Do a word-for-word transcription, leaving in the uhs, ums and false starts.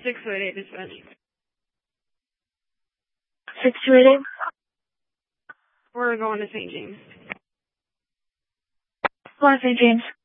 Six two eight eight dispatch. Six two eight eight. We're going to Saint James. Go on, Saint James.